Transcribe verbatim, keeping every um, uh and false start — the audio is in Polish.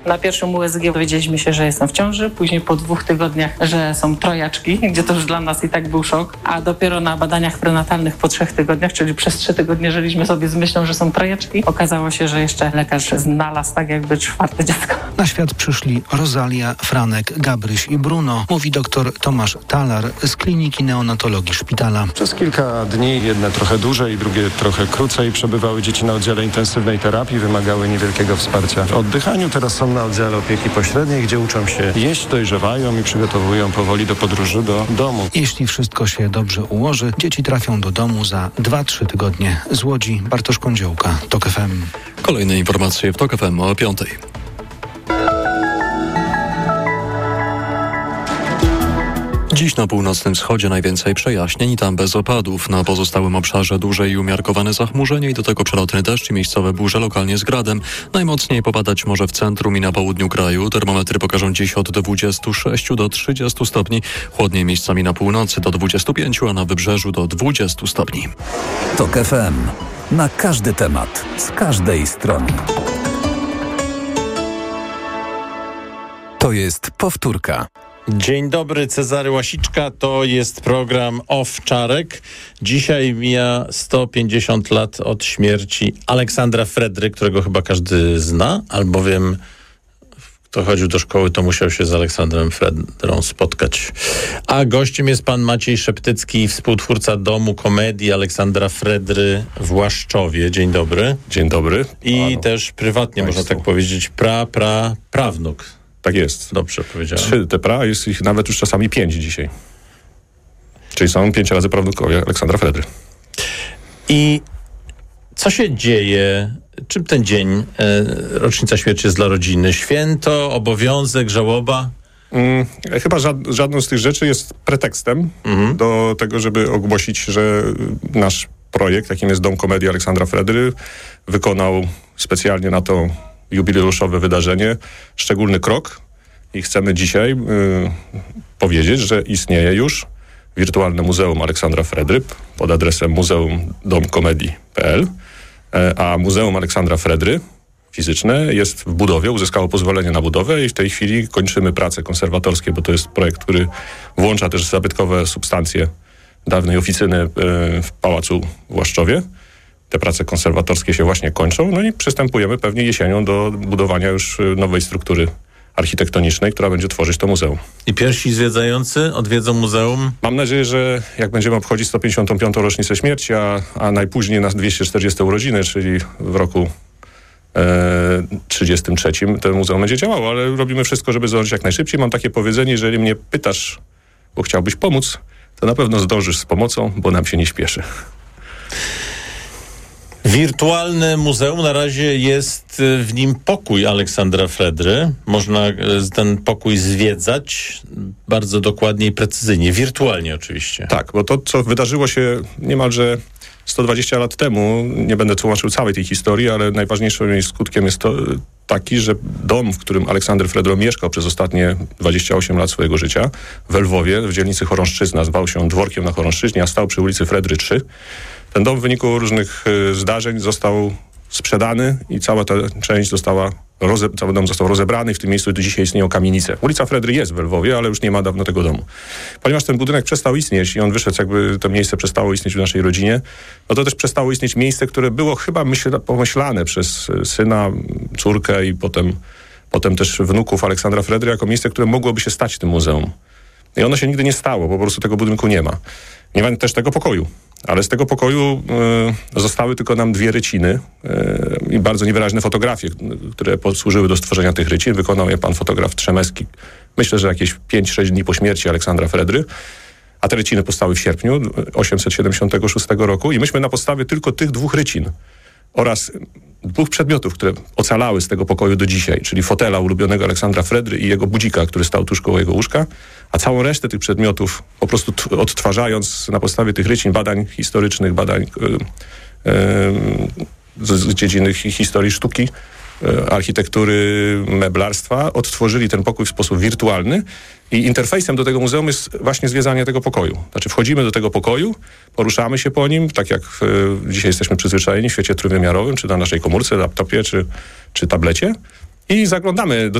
Na pierwszym U S G dowiedzieliśmy się, że jestem w ciąży, później po dwóch tygodniach, że są trojaczki, gdzie to już dla nas i tak był szok, a dopiero na badaniach prenatalnych po trzech tygodniach, czyli przez trzy tygodnie żyliśmy sobie z myślą, że są trojaczki, okazało się, że jeszcze lekarz znalazł tak jakby czwarte dziecko. Na świat przyszli Rosalia, Franek, Gabryś i Bruno, mówi dr Tomasz Talar z Kliniki Neonatologii Szpitala. Przez kilka dni, jedne trochę dłużej, drugie trochę krócej, przebywały dzieci na oddziale intensywnej terapii, wymagały niewielkiego wsparcia w oddychaniu. Teraz są na oddziale opieki pośredniej, gdzie uczą się jeść, dojrzewają i przygotowują powoli do podróży do domu. Jeśli wszystko się dobrze ułoży, dzieci trafią do domu za dwa trzy tygodnie. Z Łodzi Bartosz Kądziołka, TOK F M. Kolejne informacje w TOK F M o piątej. Dziś na północnym wschodzie najwięcej przejaśnień i tam bez opadów. Na pozostałym obszarze duże i umiarkowane zachmurzenie i do tego przelotny deszcz i miejscowe burze lokalnie z gradem. Najmocniej popadać może w centrum i na południu kraju. Termometry pokażą dziś od dwudziestu sześciu do trzydziestu stopni. Chłodniej miejscami na północy do dwudziestu pięciu, a na wybrzeżu do dwudziestu stopni. TOK F M. Na każdy temat, z każdej strony. To jest powtórka. Dzień dobry, Cezary Łasiczka, to jest program Owczarek. Dzisiaj mija sto pięćdziesiąt lat od śmierci Aleksandra Fredry, którego chyba każdy zna, albowiem kto chodził do szkoły, to musiał się z Aleksandrem Fredrą spotkać. A gościem jest pan Maciej Szeptycki, współtwórca Domu Komedii Aleksandra Fredry w Łaszczowie. Dzień dobry. Dzień dobry. I Panu też prywatnie, Państwu. można tak powiedzieć, pra, pra, prawnuk. Tak jest. Dobrze powiedziałem. Trzy te pra, jest ich nawet już czasami pięć dzisiaj. Czyli są pięć razy prawnukowie Aleksandra Fredry. I co się dzieje? Czym ten dzień, e, rocznica śmierci jest dla rodziny? Święto, obowiązek, żałoba? Hmm, chyba żad, żadną z tych rzeczy jest pretekstem mhm. do tego, żeby ogłosić, że nasz projekt, jakim jest Dom Komedii Aleksandra Fredry, wykonał specjalnie na to jubileuszowe wydarzenie szczególny krok i chcemy dzisiaj y, powiedzieć, że istnieje już wirtualne Muzeum Aleksandra Fredry pod adresem muzeum dom komedii kropka p l, a Muzeum Aleksandra Fredry fizyczne jest w budowie, uzyskało pozwolenie na budowę i w tej chwili kończymy prace konserwatorskie, bo to jest projekt, który włącza też zabytkowe substancje dawnej oficyny y, w Pałacu w Łaszczowie. Te prace konserwatorskie się właśnie kończą, no i przystępujemy pewnie jesienią do budowania już nowej struktury architektonicznej, która będzie tworzyć to muzeum. I pierwsi zwiedzający odwiedzą muzeum? Mam nadzieję, że jak będziemy obchodzić sto pięćdziesiątą piątą rocznicę śmierci, a, a najpóźniej na dwieście czterdzieste urodziny, czyli w roku e, trzydziestym trzecim, to muzeum będzie działało, ale robimy wszystko, żeby zdążyć jak najszybciej. Mam takie powiedzenie, jeżeli mnie pytasz, bo chciałbyś pomóc, to na pewno zdążysz z pomocą, bo nam się nie śpieszy. Wirtualne muzeum, na razie jest w nim pokój Aleksandra Fredry. Można ten pokój zwiedzać bardzo dokładnie i precyzyjnie, wirtualnie oczywiście. Tak, bo to, co wydarzyło się niemalże sto dwadzieścia lat temu, nie będę tłumaczył całej tej historii, ale najważniejszym jej skutkiem jest to taki, że dom, w którym Aleksander Fredro mieszkał przez ostatnie dwadzieścia osiem lat swojego życia, w Lwowie, w dzielnicy Chorąszczyzna, zwał się Dworkiem na Chorąszczyźnie, a stał przy ulicy Fredry trzy. Ten dom w wyniku różnych y, zdarzeń został sprzedany i cała ta część została, roze, cały dom został rozebrany i w tym miejscu do dzisiaj istnieją kamienice. Ulica Fredry jest w Lwowie, ale już nie ma dawno tego domu. Ponieważ ten budynek przestał istnieć i on wyszedł, jakby to miejsce przestało istnieć w naszej rodzinie, no to też przestało istnieć miejsce, które było chyba myśl, pomyślane przez syna, córkę i potem, potem też wnuków Aleksandra Fredry jako miejsce, które mogłoby się stać tym muzeum. I ono się nigdy nie stało, bo po prostu tego budynku nie ma. Nie ma też tego pokoju. Ale z tego pokoju y, zostały tylko nam dwie ryciny y, i bardzo niewyraźne fotografie, które posłużyły do stworzenia tych rycin. Wykonał je pan fotograf Trzemecki, myślę, że jakieś pięć sześć dni po śmierci Aleksandra Fredry. A te ryciny powstały w sierpniu osiemset siedemdziesiątego szóstego roku i myśmy na podstawie tylko tych dwóch rycin oraz dwóch przedmiotów, które ocalały z tego pokoju do dzisiaj, czyli fotela ulubionego Aleksandra Fredry i jego budzika, który stał tuż koło jego łóżka, a całą resztę tych przedmiotów po prostu t- odtwarzając na podstawie tych rycin, badań historycznych, badań yy, yy, z, z dziedziny historii sztuki, yy, architektury, meblarstwa, odtworzyli ten pokój w sposób wirtualny i interfejsem do tego muzeum jest właśnie zwiedzanie tego pokoju. Znaczy wchodzimy do tego pokoju, poruszamy się po nim, tak jak yy, dzisiaj jesteśmy przyzwyczajeni w świecie trójwymiarowym, czy na naszej komórce, laptopie, czy, czy tablecie. i zaglądamy do